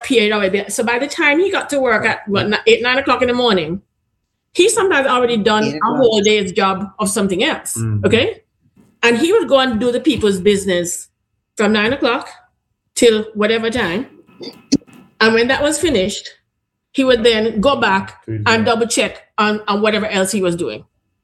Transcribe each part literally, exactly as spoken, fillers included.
period already. So by the time he got to work at what, eight, nine o'clock in the morning, he sometimes already done a whole day's job of something else. Mm-hmm. Okay. And he would go and do the people's business from nine o'clock till whatever time. And when that was finished, he would then go back and double check on, on whatever else he was doing.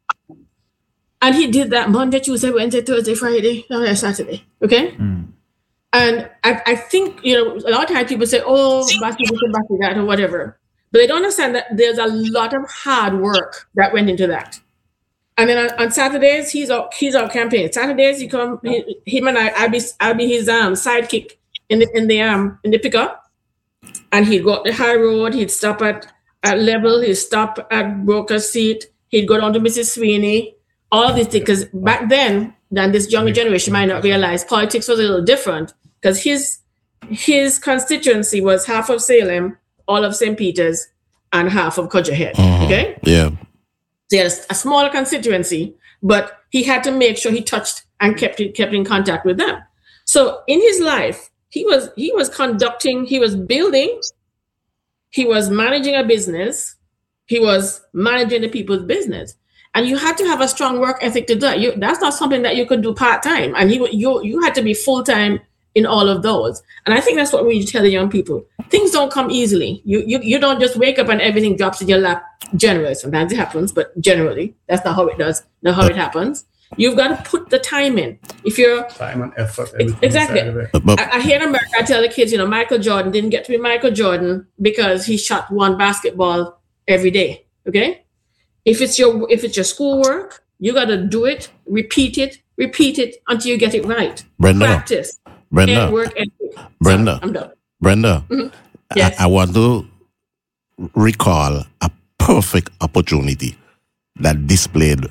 And he did that Monday, Tuesday, Wednesday, Thursday, Friday, Saturday. Okay? Mm. And I, I think, you know, a lot of times people say, oh, back this and back that or whatever. But they don't understand that there's a lot of hard work that went into that. And then on, on Saturdays, he's out, he's out campaigning. Saturdays, he come, he, him and I, I'll be, I'll be his um, sidekick in the in the um in the pickup. And he'd go up the high road, he'd stop at, at Level, he'd stop at Broker Seat, he'd go down to Missus Sweeney, all these things. Because back then, then this younger generation might not realize politics was a little different, because his his constituency was half of Salem, all of Saint Peter's, and half of Cudgel Head. Mm-hmm. Okay? Yeah. So he had a, a smaller constituency, but he had to make sure he touched and kept kept in contact with them. So in his life, He was he was conducting, he was building, he was managing a business, he was managing the people's business. And you had to have a strong work ethic to do that. You, that's not something that you could do part-time. And he, you you had to be full-time in all of those. And I think that's what we tell the young people. Things don't come easily. You, you, you don't just wake up and everything drops in your lap generally. Sometimes it happens, but generally, that's not how it does, not how it happens. You've got to put the time in. If you're time and effort, exactly. I, I hear in America, I tell the kids, you know, Michael Jordan didn't get to be Michael Jordan because he shot one basketball every day. Okay, if it's your if it's your schoolwork, you got to do it, repeat it, repeat it until you get it right. Brenda, practice. Brenda, work ethic. Brenda, Sorry, I'm done. Brenda. Mm-hmm. Yes. I, I want to recall a perfect opportunity that displayed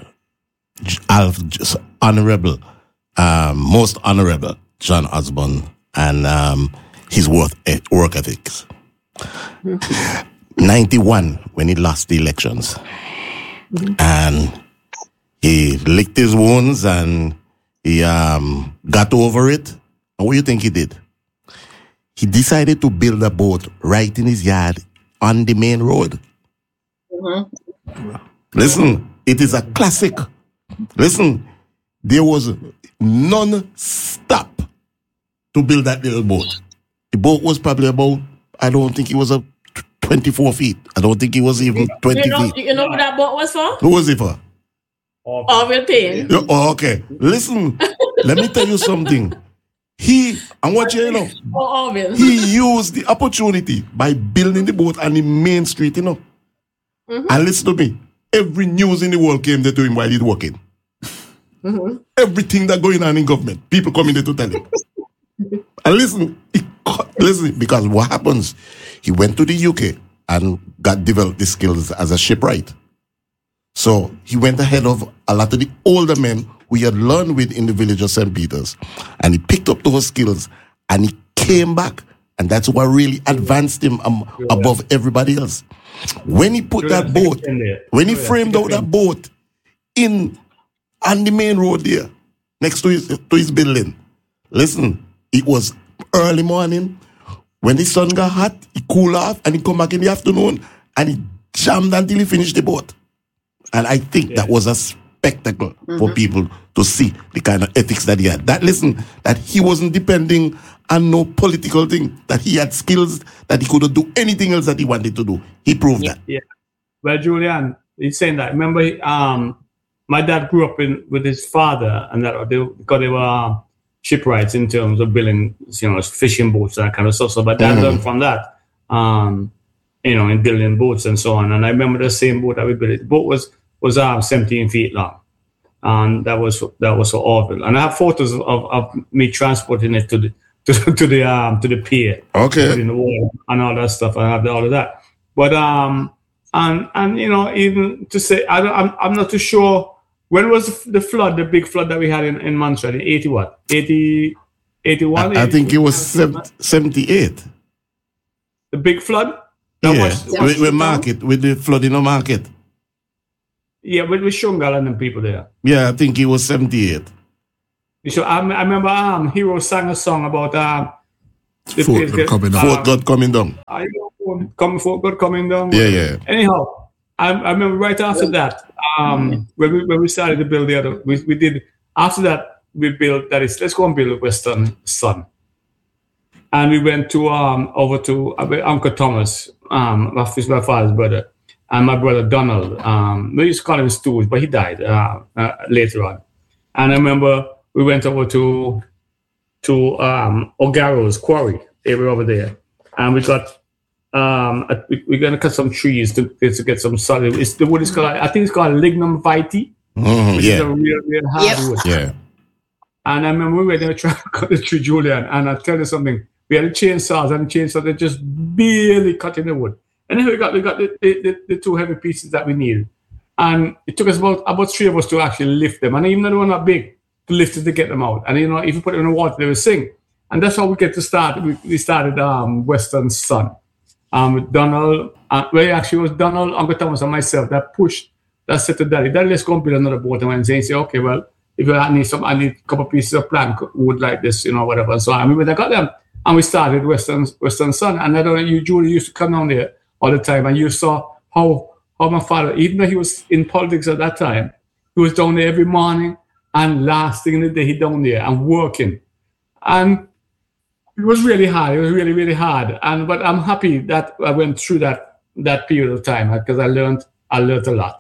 just honorable, um, most honorable John Osborne and um, his work, work ethics. Mm-hmm. ninety-one, when he lost the elections. Mm-hmm. And he licked his wounds and he um, got over it. And what do you think he did? He decided to build a boat right in his yard on the main road. Mm-hmm. Listen, it is a classic. Listen, there was non-stop to build that little boat. The boat was probably about, I don't think it was a twenty-four feet. I don't think it was even twenty you know, feet. You know what that boat was for? Who was it for? Orville Payne. Oh, okay. Listen, let me tell you something. He, I want you to know, oh, he used the opportunity by building the boat on the main street, you know. Mm-hmm. And listen to me. Every news in the world came there to him while he's working. Mm-hmm. Everything that going on in government, people coming there to tell him. And listen, he, listen, because what happens, he went to the U K and got developed the skills as a shipwright. So he went ahead of a lot of the older men who he had learned with in the village of Saint Peter's. And he picked up those skills and he came back. And that's what really advanced him um, above everybody else. When he put that boat, when he framed out that boat in on the main road there, next to his to his building, listen, it was early morning. When the sun got hot, he cooled off and he come back in the afternoon and he jammed until he finished the boat. And I think yeah. that was a spectacle mm-hmm. for people to see the kind of ethics that he had. That listen, that he wasn't depending on no political thing, that he had skills that he could do anything else that he wanted to do. He proved yeah, that. Yeah. Well, Julian, he's saying that. Remember, um, my dad grew up in with his father, and that they, because they were uh, shipwrights in terms of building, you know, fishing boats and that kind of stuff. So, but dad mm-hmm. learned from that, um, you know, in building boats and so on. And I remember the same boat that we built. The boat was was um, seventeen feet long, and that was that was for Orville. And I have photos of, of me transporting it to the to, to the um to the pier, okay, in the water and all that stuff. I have all of that, but um and and you know, even to say I don't, I'm I'm not too sure when was the flood, the big flood that we had in in Montreal in eighty what eighty eighty-one. I, I think it was seventy-eight. The big flood. That yeah, was, with, with market with the flood in the market. Yeah, with with Shungal and the people there. Yeah, I think it was seventy-eight. So I, I remember um, Hero sang a song about um, The Fort God coming down. Fort God coming down. I know, come, Fort God coming down. Yeah, yeah. Anyhow, I, I remember right after that, um, mm-hmm. when we when we started to build the other, we, we did, after that, we built, that is, let's go and build Western Sun. And we went to, um, over to uh, Uncle Thomas, um, my, my father's brother, and my brother Donald. Um, we used to call him Stooge, but he died uh, uh, later on. And I remember we went over to to um, O'Garrow's quarry. They were over there, and we got um, a, we, we're gonna cut some trees to, to get some solid. It's the wood is called, I think it's called lignum vitae, mm, which yeah. is a real, real hard yep. wood. Yeah. And I remember we were there trying to cut the tree, Julian. And I'll tell you something. We had the chainsaws, and the chainsaws they just barely cutting the wood. And then we got we got the, the, the, the two heavy pieces that we needed. And it took us about about three of us to actually lift them. And even though they were not big, to lift it to get them out. And you know, if you put them in the water, they will sink. And that's how we get to start. We, we started um, Western Sun. Um, with Donald, uh, well, actually, it was Donald, Uncle Thomas, and myself that pushed, that said to Daddy, Daddy, let's go and build another boat. And Wednesday, say, okay, well, if I need some, I need a couple pieces of plank wood like this, you know, whatever. And so I mean, I got them. And we started Western Western Sun. And I don't know, you, Julie, used to come down there all the time. And you saw how, how my father, even though he was in politics at that time, he was down there every morning. And last thing in the day, he down there and working. And it was really hard. It was really, really hard. And but I'm happy that I went through that that period of time because I learned I learned a lot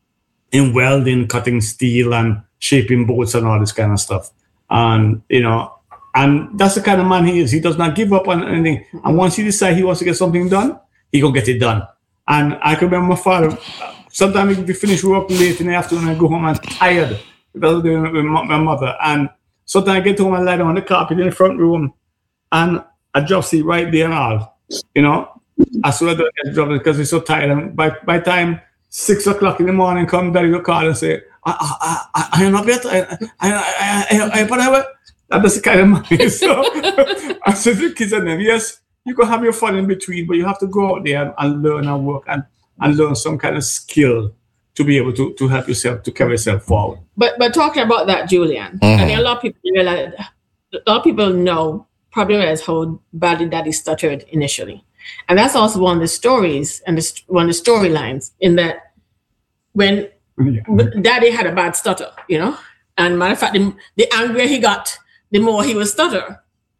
in welding, cutting steel, and shaping boats and all this kind of stuff. And you know, and that's the kind of man he is. He does not give up on anything. And once he decides he wants to get something done, he gonna get it done. And I can remember my father. Sometimes if we finish work late in the afternoon, I go home and tired. Because of my mother. And sometimes I get home and lie down on the carpet in the front room and I just see right there and all, you know, as soon as I get dropped because we're so tired. And by by time six o'clock in the morning, come Daddy will call and say, I, I, I, I am not better. I, I, I, I, I, but I, that's the kind of money. So I said to the kids and them, yes, you can have your fun in between, but you have to go out there and, and learn and work and, and learn some kind of skill to be able to, to help yourself, to carry yourself forward. But but talking about that, Julian, mm-hmm. I think a lot of people realize, a lot of people know, probably realize how badly Daddy stuttered initially. And that's also one of the stories and the, one of the storylines in that when yeah. Daddy had a bad stutter, you know, and matter of fact, the, the angrier he got, the more he would stutter.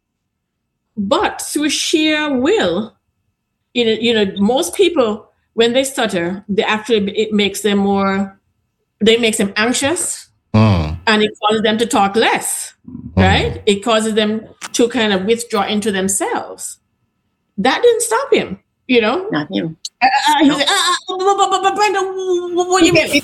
But through sheer will, you know, you know, most people, when they stutter, they actually, it makes them more, they makes them anxious mm. and it causes them to talk less, mm. right? It causes them to kind of withdraw into themselves. That didn't stop him, you know? Not him. Uh, uh, he was like, uh, uh, but Brenda, what do you mean?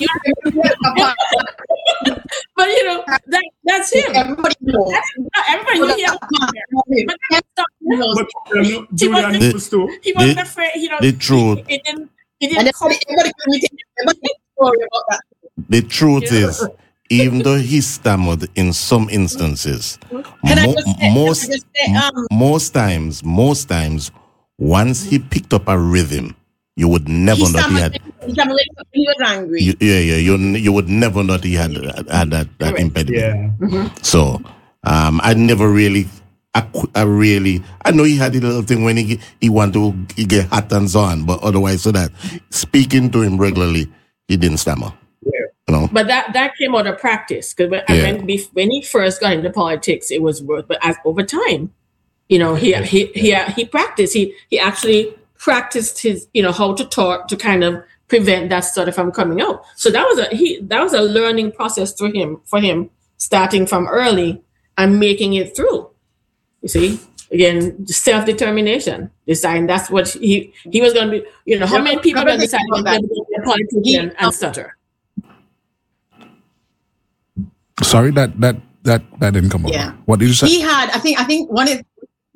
But, you know, that, that's him. Everybody knows. Everybody knows. But that stopped him. He wasn't, he wasn't afraid, you know. The truth. It didn't, it didn't come. The truth is, even though he stammered in some instances, mo- say, most say, um, most times, most times, once he picked up a rhythm, you would never know he had. He was angry. You, yeah, yeah, you you would never know he had had that, that right. impediment. Yeah. Mm-hmm. So, um, I never really. I, I really, I know he had a little thing when he he wanted to he get hot and so on, but otherwise, so that speaking to him regularly, he didn't stammer. Yeah. You know? But that, that came out of practice because when, yeah. when, when he first got into politics, it was worth. But as over time, you know, he he he he practiced. He he actually practiced his, you know, how to talk to kind of prevent that stutter from coming out. So that was a he that was a learning process for him for him starting from early and making it through. You see, again, self-determination. Deciding that's what he he was going to be. You know, how yeah, many people have decided to be a politician and stutter? Sorry, that that that that didn't come yeah. over. What did you say? He had. I think. I think one of.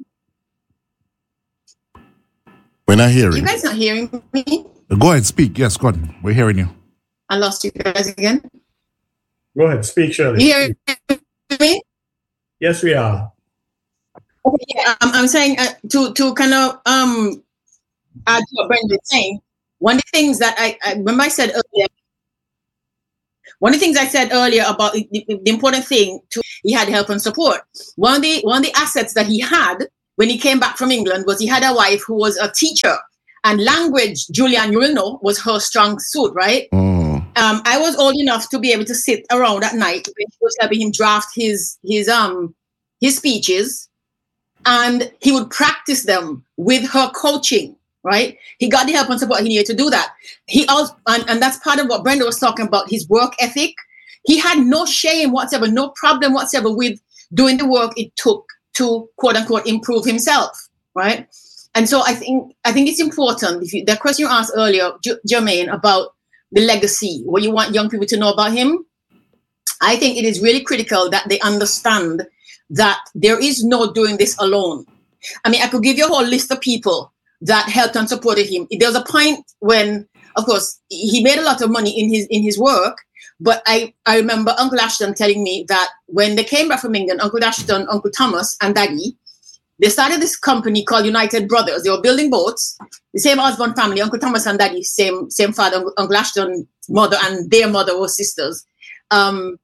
We're not hearing. You guys not hearing me? Go ahead, speak. Yes, go on. We're hearing you. I lost you guys again. Go ahead, speak, Shirley. You hearing me? Yes, we are. Okay, yeah, I'm, I'm saying uh, to to kind of um add to what Brenda's saying. One of the things that I, I remember I said earlier. One of the things I said earlier about the, the important thing to he had help and support. One of the one of the assets that he had when he came back from England was he had a wife who was a teacher. And language, Julian, you will know, was her strong suit, right? Mm. Um, I was old enough to be able to sit around at night when she was helping him draft his his um his speeches, and he would practice them with her coaching, right? He got the help and support he needed to do that. He also, and, and that's part of what Brenda was talking about, his work ethic. He had no shame whatsoever, no problem whatsoever with doing the work it took to quote unquote improve himself, right? And so I think I think it's important. If you, the question you asked earlier, J- Jermaine, about the legacy, what you want young people to know about him, I think it is really critical that they understand that there is no doing this alone. I mean, I could give you a whole list of people that helped and supported him. There was a point when, of course, he made a lot of money in his in his work, but I, I remember Uncle Ashton telling me that when they came back from England, Uncle Ashton, Uncle Thomas, and Daddy, they started this company called United Brothers. They were building boats. The same husband family, Uncle Thomas and Daddy, same same father, Uncle, Uncle Ashton's mother, and their mother were sisters. Um,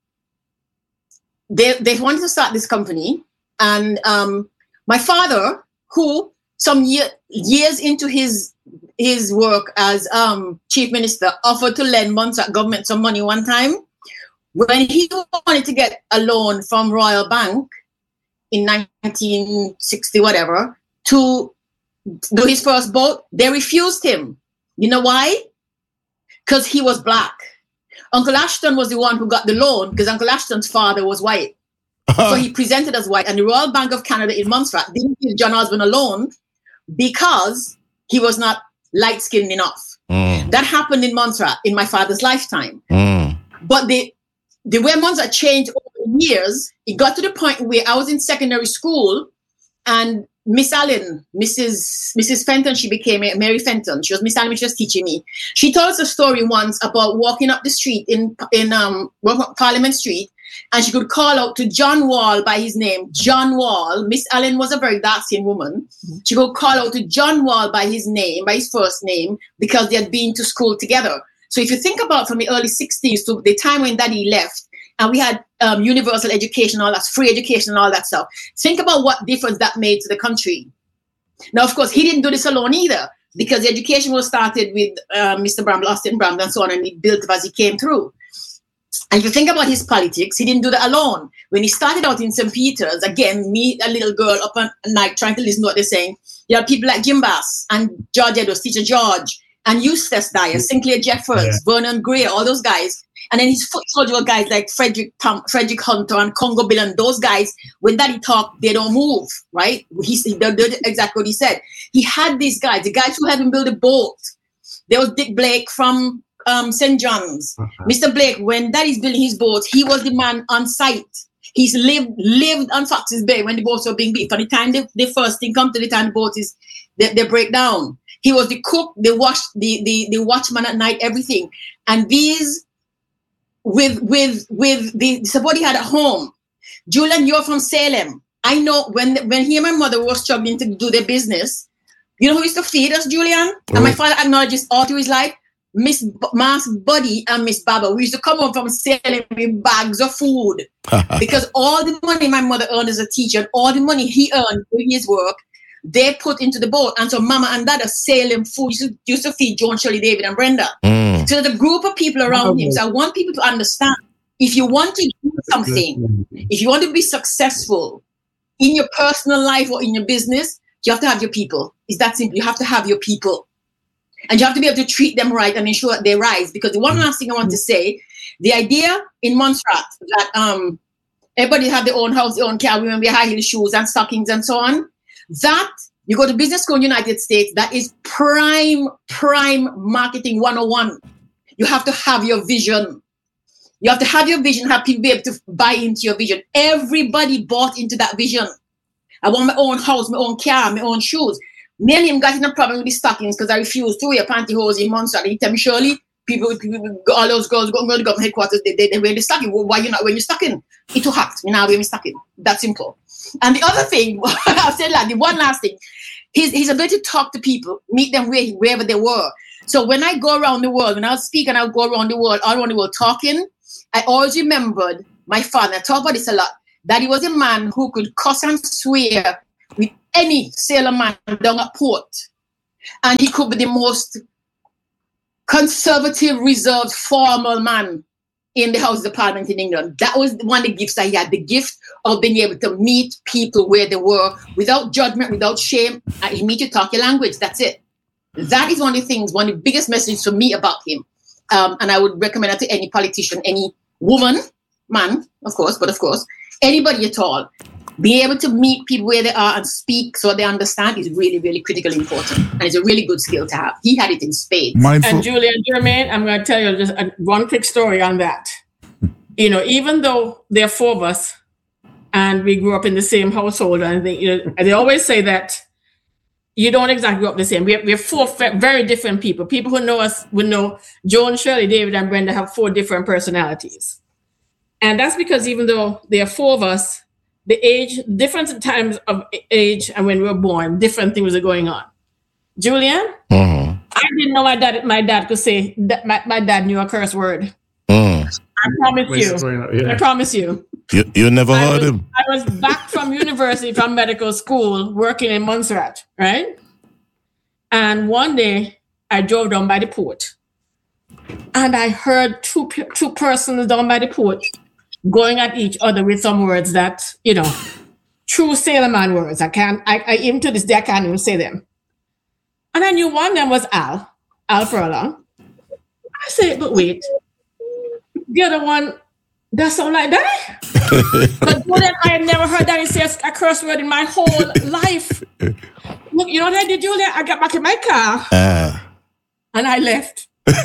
they they wanted to start this company, and um, my father, who some year, years into his his work as um, chief minister, offered to lend Montserrat government some money one time. When he wanted to get a loan from Royal Bank in nineteen sixty, whatever, to do his first boat, they refused him. You know why? Because he was black. Uncle Ashton was the one who got the loan because Uncle Ashton's father was white. So he presented as white, and the Royal Bank of Canada in Montserrat didn't give John Osborne a loan because he was not light-skinned enough. Mm. That happened in Montserrat in my father's lifetime. Mm. But the the way Montserrat changed over the years, it got to the point where I was in secondary school, and Miss Allen, Missus Missus Fenton, she became Mary Fenton. She was Miss Allen, she was teaching me. She told us a story once about walking up the street in in um Parliament Street, and she could call out to John Wall by his name, John Wall. Miss Allen was a very dark-skinned woman. Mm-hmm. She could call out to John Wall by his name, by his first name, because they had been to school together. So if you think about from the early sixties to the time when Daddy left, and we had um, universal education, all that, free education and all that stuff. Think about what difference that made to the country. Now, of course, he didn't do this alone either, because the education was started with uh, Mister Bramble, Austin Bramble, and so on, and he built it as he came through. And if you think about his politics, he didn't do that alone. When he started out in Saint Peter's, again, me, a little girl up at night trying to listen to what they're saying, you have people like Jim Bass and George Edwards, Teacher George, and Eustace Dyer, Sinclair Jeffers, yeah. Vernon Gray, all those guys. And then his foot soldier guys like Frederick Tom, Frederick Hunter and Congo Bill, and those guys, when Daddy talked, they don't move, right? He, he did exactly what he said. He had these guys, the guys who had him build a boat. There was Dick Blake from um, Saint John's. Okay. Mister Blake, when Daddy's building his boat, he was the man on site. He's lived lived on Fox's Bay when the boats were being built. From the time the, the first thing come to the time the boat is, they, they break down. He was the cook, the wash, the, the, the watchman at night, everything. And these, with with with the support he had at home. Julian, you're from Salem. I know when when he and my mother were struggling to do their business, you know who used to feed us, Julian? Oh. And my father acknowledges all through his life, Miss B- Mas Buddy and Miss Baba. We used to come home from Salem with bags of food. Because all the money my mother earned as a teacher, and all the money he earned doing his work, they put into the boat. And so Mama and Dada Salem food used to, used to feed Joan, Shirley, David, and Brenda. Mm. So the group of people around him. So I want people to understand, if you want to do something, if you want to be successful in your personal life or in your business, you have to have your people. It's that simple. You have to have your people. And you have to be able to treat them right and ensure that they rise. Because the one last thing I want to say, the idea in Montserrat that um, everybody have their own house, their own car, women wear high heel shoes and stockings and so on, that you go to business school in the United States, that is prime, prime marketing one oh one. You have to have your vision. You have to have your vision, have people be able to buy into your vision. Everybody bought into that vision. I want my own house, my own car, my own shoes. Me and him got in a problem with the stockings because I refused to wear pantyhose in Montserrat. He tell me, Shirley, people, people, all those girls go, go to the government headquarters, they, they, they wear the stocking. Well, why you not wearing your stocking? It's too hot. Me now wear my stocking. That's simple. And the other thing, I've said like the one last thing, his, his ability to talk to people, meet them where, wherever they were. So when I go around the world, when I'll speak and I'll go around the world, all around the world talking, I always remembered my father. I talk about this a lot, that he was a man who could cuss and swear with any sailor man down at port. And he could be the most conservative, reserved, formal man in the House of Parliament in England. That was one of the gifts that he had, the gift of being able to meet people where they were without judgment, without shame. And he meet you, talk your language. That's it. That is one of the things, one of the biggest messages for me about him. Um, and I would recommend that to any politician, any woman, man, of course, but of course, anybody at all. Being able to meet people where they are and speak so they understand is really, really critically important. And it's a really good skill to have. He had it in spades. Mindful. And Julia and Jermaine, I'm going to tell you just a, one quick story on that. You know, even though there are four of us and we grew up in the same household, and they, you know, they always say that you don't exactly grow up the same. We're, we're four very different people. People who know us would know Joan, Shirley, David, and Brenda have four different personalities. And that's because even though there are four of us, the age, different times of age and when we were born, different things are going on. Julian, mm-hmm. I didn't know my dad my dad could say that my, my dad knew a curse word. Mm. I promise you. Yeah. I promise you. You, you never I heard was, him. I was back from university, from medical school, working in Montserrat, right? And one day I drove down by the port and I heard two two persons down by the port going at each other with some words that, you know, true sailorman words. I can't, I, I even to this day, I can't even say them. And I knew one of them was Al, Al Furlong. I said, but wait, the other one, that sound like Daddy? But then I had never heard Daddy say a curse word in my whole life. Look, you know what I did, Julia? I got back in my car uh. and I left.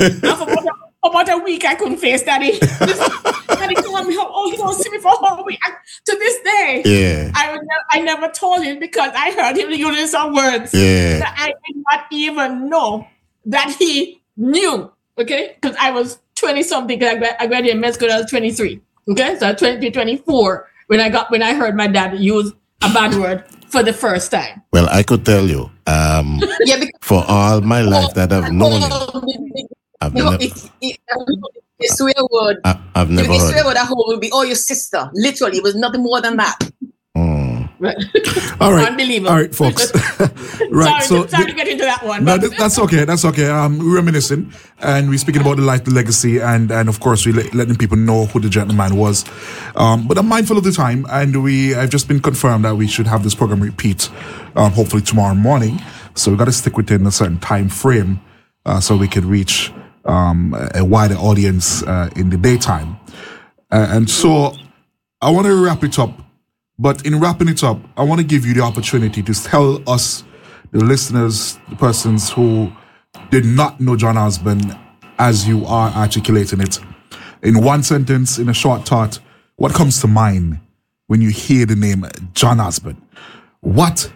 About a week, I couldn't face Daddy. Daddy told me, oh, you don't see me for a whole week. To this day, yeah. I would never, I never told him because I heard him using some words yeah. that I did not even know that he knew, okay? Because I was twenty-something, because I graduated med school when I was twenty-three, okay? So I was twenty, twenty-four when I got when I heard my dad use a bad word for the first time. Well, I could tell you, um, yeah, because for all my life that I've known him, I've you never, know, if, if, if swear word, I, I've never if heard. swear word at home would be, oh, your sister. Literally, it was nothing more than that. Mm. All right, unbelievable. All right, folks. sorry, right, so to, sorry to get into that one. No, that's okay. That's okay. Um, we're reminiscing, and we're speaking about the life, the legacy, and and of course, we let, letting people know who the gentleman was. Um, but I'm mindful of the time, and we I've just been confirmed that we should have this program repeat, um, hopefully tomorrow morning. So we got to stick within a certain time frame, uh, so we can reach um, a wider audience uh, in the daytime. Uh, and so I want to wrap it up. But in wrapping it up, I want to give you the opportunity to tell us, the listeners, the persons who did not know John Osborne as you are articulating it, in one sentence, in a short thought, what comes to mind when you hear the name John Osborne? What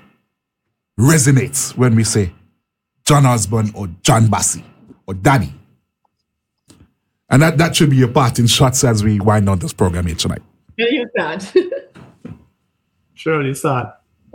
resonates when we say John Osborne or John Bassey or Daddy? And that, that should be your part in shots as we wind down this program here tonight. Very sad. Surely sad.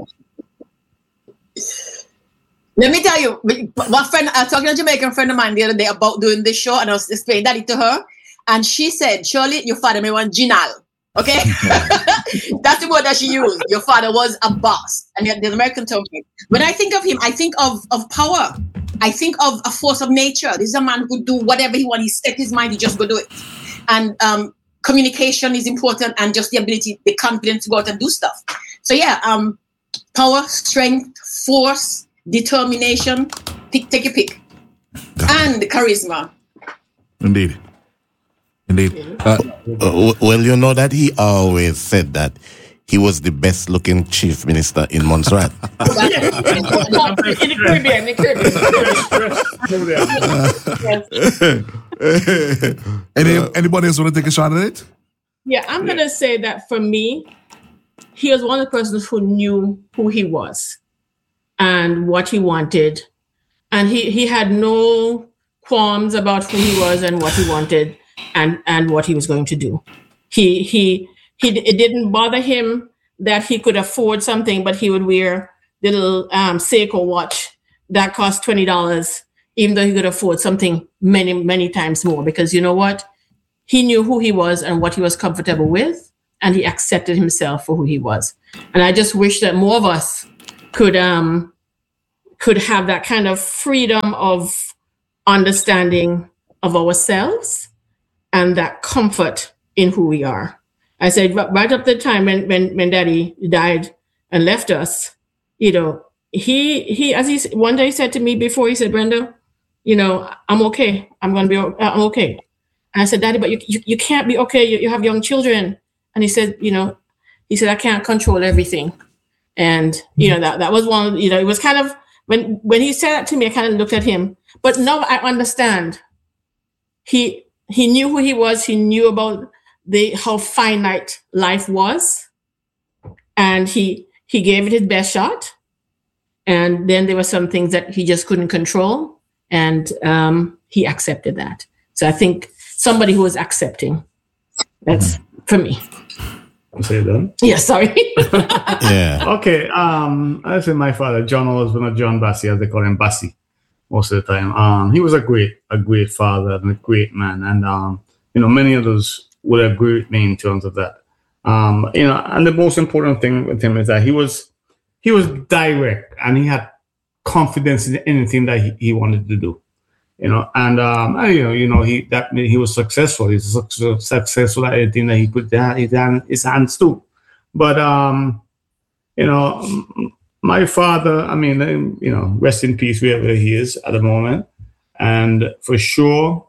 Let me tell you, one friend, I was talking to a Jamaican friend of mine the other day about doing this show, and I was explaining that to her, and she said, surely your father may want Ginal. Okay? That's the word that she used. Your father was a boss. And the American term. When I think of him, I think of, of power. I think of a force of nature. This is a man who could do whatever he wants. He set his mind, he just go do it. And um, communication is important, and just the ability, the confidence to go out and do stuff. So yeah, um, power, strength, force, determination, pick, take your pick. And charisma. Indeed. Indeed. Uh, uh, well, you know that he always said that he was the best looking chief minister in Montserrat. In the Caribbean, in the Caribbean. Any, anybody else want to take a shot at it? Yeah, I'm going to say that for me, he was one of the persons who knew who he was and what he wanted. And he, he had no qualms about who he was and what he wanted and, and what he was going to do. He, he, he, it didn't bother him that he could afford something, but he would wear the little um, Seiko watch that cost twenty dollars, even though he could afford something many, many times more. Because you know what? He knew who he was and what he was comfortable with, and he accepted himself for who he was. And I just wish that more of us could um could have that kind of freedom of understanding of ourselves and that comfort in who we are. I said right up to the time when when when Daddy died and left us, you know, he he as he one day said to me before, he said, Brenda, you know, I'm okay. I'm gonna be I'm okay. And I said, Daddy, but you you, you can't be okay. You, you have young children. And he said, you know, he said, I can't control everything. And you know that that was one. You know, it was kind of when when he said that to me, I kind of looked at him. But now I understand. He he knew who he was. He knew about the how finite life was, and he he gave it his best shot. And then there were some things that he just couldn't control, and um, he accepted that. So I think somebody who was accepting. That's for me. Say that? Yeah, sorry. Yeah. Okay. Um, I say my father, John Osborne, or John Bassi, as they call him, Bassi, most of the time. Um, he was a great, a great father and a great man, and um, you know, many others would agree with me in terms of that. Um, you know, and the most important thing with him is that he was, he was direct, and he had confidence in anything that he, he wanted to do. You know, and um, you know, you know, he that he was successful. He's su- successful at anything that he put his, hand, his hands to. But um, you know, my father. I mean, you know, rest in peace wherever he is at the moment. And for sure,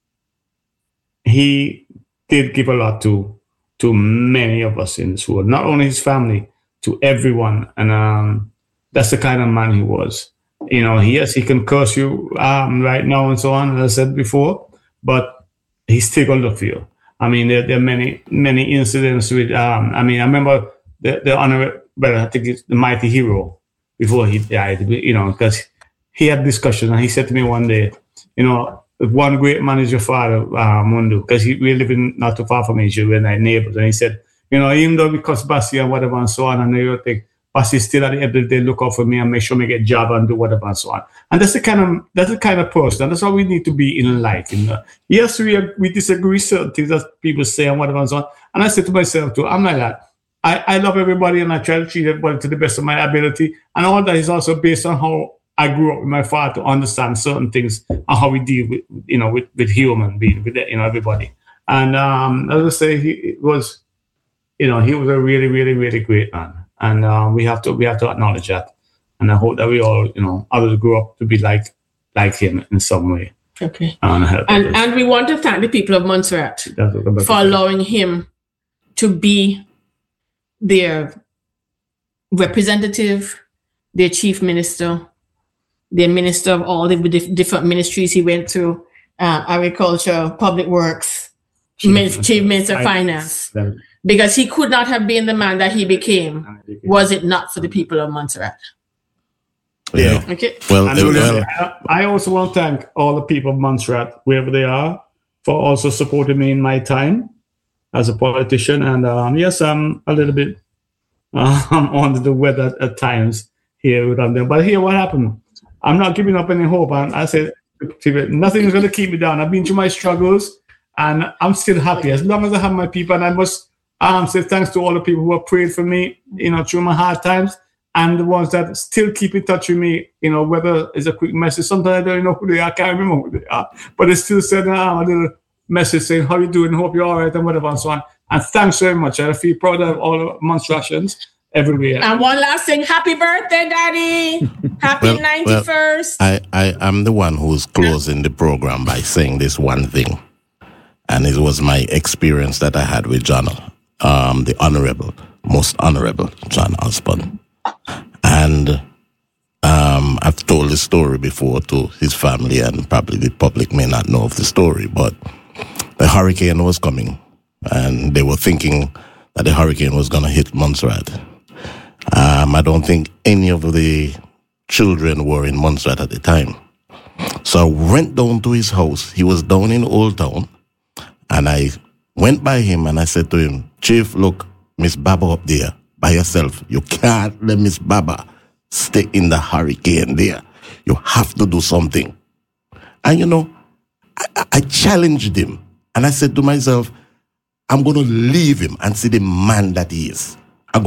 he did give a lot to to many of us in this world. Not only his family, to everyone. And um, that's the kind of man he was. You know, yes, he can curse you um, right now and so on, as I said before, but he's still going to look for you. I mean, there, there are many, many incidents with, um, I mean, I remember the, the honorable, well, I think it's the mighty hero before he died, you know, because he had discussion and he said to me one day, you know, one great man is your father, uh, Mundu, because we live in not too far from each other, we're like neighbors. And he said, you know, even though because Bassi and whatever and so on, and you think, Bassi still at the end of the day look out for me and make sure me get job and do whatever and so on. And that's the kind of that's the kind of person. And that's how we need to be in life. You know? Yes, we we disagree certain things that people say and whatever and so on. And I say to myself too, I'm like that. I, I love everybody and I try to treat everybody to the best of my ability. And all that is also based on how I grew up with my father to understand certain things and how we deal with you know with, with human being, with you know everybody. And um, as I say, he was, you know, he was a really, really, really great man. And uh, we have to we have to acknowledge that, and I hope that we all, you know, others grow up to be like like him in some way. Okay. And and, and we want to thank the people of Montserrat for allowing him to be their representative, their chief minister, their minister of all the different ministries he went through: uh, agriculture, public works, chief minister, chief minister of finance. Because he could not have been the man that he became, was it not for the people of Montserrat. Yeah. Okay. Well, well, I also want to thank all the people of Montserrat, wherever they are, for also supporting me in my time as a politician. And um, yes, I'm a little bit um, under the weather at, at times here with them. But here, what happened? I'm not giving up any hope. And I said, nothing is going to keep me down. I've been through my struggles, and I'm still happy as long as I have my people. And I must Um, say thanks to all the people who have prayed for me, you know, through my hard times, and the ones that still keep in touch with me, you know, whether it's a quick message. Sometimes I don't know who they are, I can't remember who they are, but they still send um, a little message saying, how you doing, hope you're all right, and whatever and so on. And thanks very much. I feel proud of all the Monsterations everywhere. And one last thing, happy birthday, Daddy. Happy well, ninety-first. Well, I, I am the one who's closing the program by saying this one thing. And it was my experience that I had with John. Um, the honorable, most honorable John Osborne. And um, I've told the story before to his family, and probably the public may not know of the story, but the hurricane was coming, and they were thinking that the hurricane was going to hit Montserrat. Um, I don't think any of the children were in Montserrat at the time. So I went down to his house. He was down in Old Town, and I went by him and I said to him, Chief, look, Miss Baba up there by yourself. You can't let Miss Baba stay in the hurricane there. You have to do something. And you know, I, I challenged him and I said to myself, I'm going to leave him and see the man that he is. I'm going to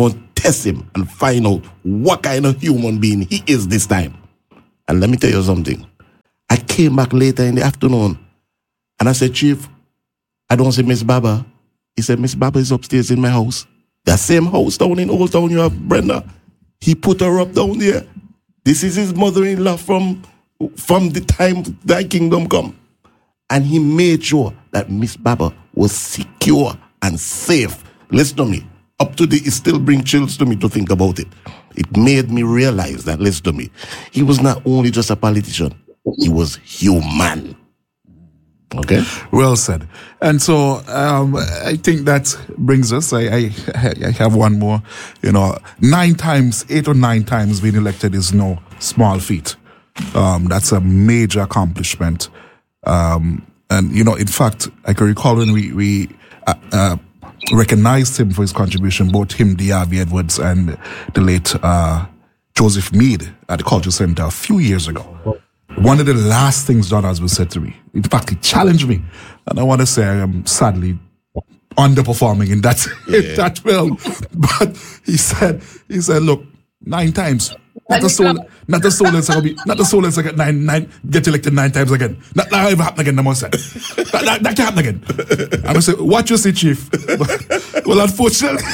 test him and find out what kind of human being he is this time. And let me tell you something. I came back later in the afternoon and I said, Chief, I don't see Miss Baba. He said, Miss Baba is upstairs in my house. That same house down in Old Town you have, Brenda. He put her up down there. This is his mother-in-law from, from the time thy kingdom come. And he made sure that Miss Baba was secure and safe. Listen to me. Up to the, it still brings chills to me to think about it. It made me realize that, listen to me, he was not only just a politician, he was human. Okay? Well said. And so um, I think that brings us, I, I, I have one more, you know, nine times, eight or nine times being elected is no small feat. Um, that's a major accomplishment. Um, and, you know, in fact, I can recall when we, we uh, uh, recognized him for his contribution, both him, D R V Edwards, and the late uh, Joseph Meade at the Culture Center a few years ago. One of the last things John Osborne said to me, in fact, he challenged me, and I want to say I am sadly underperforming in that yeah. in that film. But he said, he said, look, nine times. Not a soul, not a soul that's gonna be, not a soul that's get nine, nine, get elected nine times again. Not that ever happen again. The most said that, that, that can't happen again. I'm gonna say, what you say, Chief? Well, unfortunately,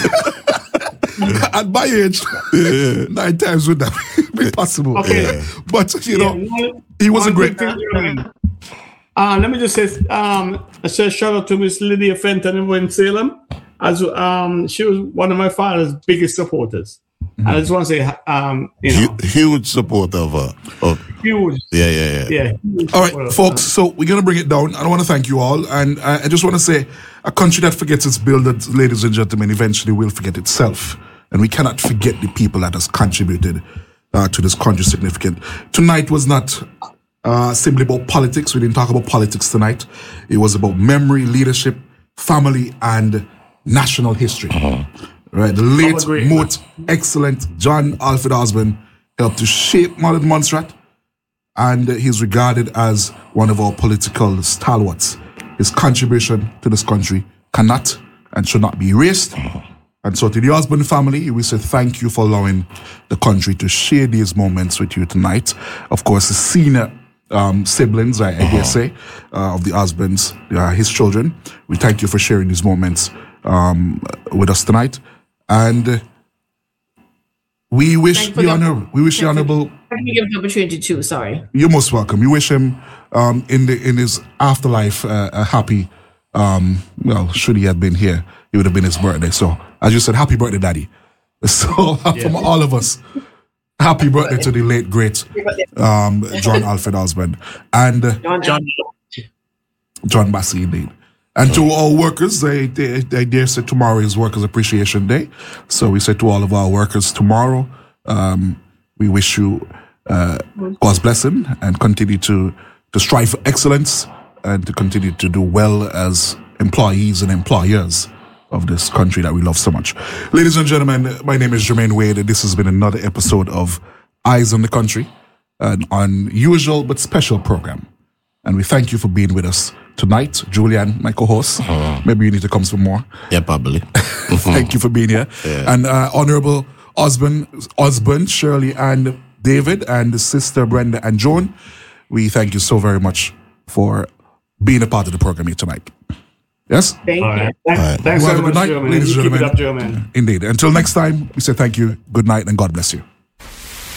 at my age, yeah. nine times would not be possible. Okay, yeah. But you know, yeah, he was a great. Uh, let me just say, um, I say shout out to Miss Lydia Fenton in Win Salem, as um, she was one of my father's biggest supporters. Mm-hmm. I just want to say, um, you know, huge, huge supporter of her. Of, huge. Yeah, yeah, yeah. yeah all right, folks. So we're gonna bring it down. I want to thank you all, and I, I just want to say, a country that forgets its builders, ladies and gentlemen, eventually will forget itself, and we cannot forget the people that has contributed uh, to this country significant. Tonight was not uh, simply about politics. We didn't talk about politics tonight. It was about memory, leadership, family, and national history. Uh-huh. Right, the late, most excellent John Alfred Osborne helped to shape modern Montserrat, and he's regarded as one of our political stalwarts. His contribution to this country cannot and should not be erased. And so to the Osborne family, we say thank you for allowing the country to share these moments with you tonight. Of course, the senior um, siblings, I, I dare say, uh, of the Osbornes, uh, his children, we thank you for sharing these moments um, with us tonight. And we wish the honor, we wish the honorable. Let me give the opportunity too. Sorry. You're most welcome. We wish him um, in the in his afterlife uh, a happy. Um, well, should he have been here, it would have been his birthday. So, as you said, happy birthday, Daddy. So, yeah. From all of us, happy birthday to the late great um, John Alfred Osborne and uh, John John Bassey, indeed. And to all workers, they, they, they dare say tomorrow is Workers' Appreciation Day. So we say to all of our workers tomorrow, um, we wish you uh, God's blessing and continue to, to strive for excellence and to continue to do well as employees and employers of this country that we love so much. Ladies and gentlemen, my name is Jermaine Wade, and this has been another episode of Eyes on the Country, an unusual but special program. And we thank you for being with us tonight. Julian, my co-host, uh, maybe you need to come some more. Yeah, probably. Thank you for being here. Yeah. And uh, Honorable Osborne, Osborne, Shirley, and David, and Sister Brenda and Joan, we thank you so very much for being a part of the program here tonight. Yes? Thank All right. you. All right. Thanks well, very much, night, Joe, man. Ladies and gentlemen. Keep it up, Joe, man. Indeed. Until next time, we say thank you, good night, and God bless you.